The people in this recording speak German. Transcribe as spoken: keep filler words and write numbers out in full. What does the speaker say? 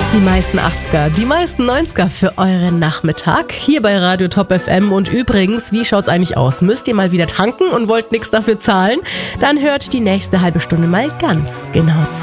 Die meisten achtziger, die meisten neunziger für euren Nachmittag hier bei Radio Top F M. Und übrigens, wie schaut's eigentlich aus? Müsst ihr mal wieder tanken und wollt nichts dafür zahlen? Dann hört die nächste halbe Stunde mal ganz genau zu.